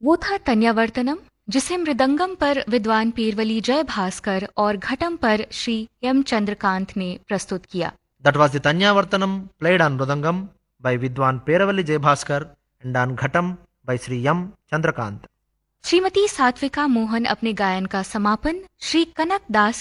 वो था तन्यावर्तनम, जिसे मृदंगम पर विद्वान पेरवली जय भास्कर और घटम पर श्री एम चंद्रकांत ने प्रस्तुत किया। That was the Tanyavartanam played on Mridangam by Vidwan Peravalli Jayabhaskar and on Ghatam by Sri M. Chandrakant. Shrimati सात्विका Mohan अपने गायन का समापन श्री कनक दास